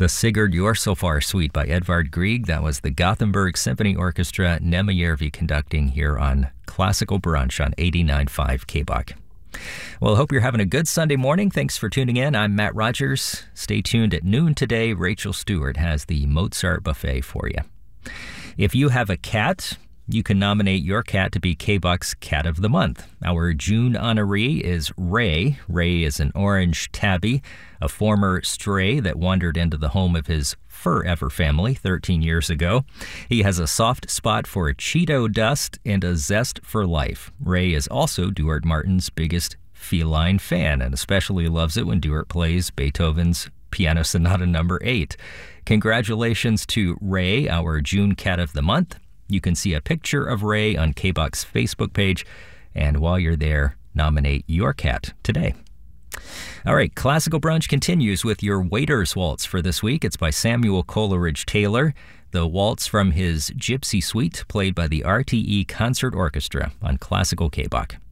The Sigurd You're So Far Suite by Edvard Grieg. That was the Gothenburg Symphony Orchestra, Nemajärvi conducting here on Classical Brunch on 89.5 KBOK. Well, I hope you're having a good Sunday morning. Thanks for tuning in. I'm Matt Rogers. Stay tuned at noon today. Rachel Stewart has the Mozart Buffet for you. If you have a cat, you can nominate your cat to be KBOK's Cat of the Month. Our June honoree is Ray. Ray is an orange tabby, a former stray that wandered into the home of his Forever family 13 years ago. He has a soft spot for Cheeto dust and a zest for life. Ray is also Duart Martin's biggest feline fan and especially loves it when Duart plays Beethoven's Piano Sonata No. 8. Congratulations to Ray, our June Cat of the Month. You can see a picture of Ray on KBOK's Facebook page, and while you're there, nominate your cat today. All right, Classical Brunch continues with your Waiters Waltz for this week. It's by Samuel Coleridge Taylor, the waltz from his Gypsy Suite, played by the RTE Concert Orchestra on Classical KBOK.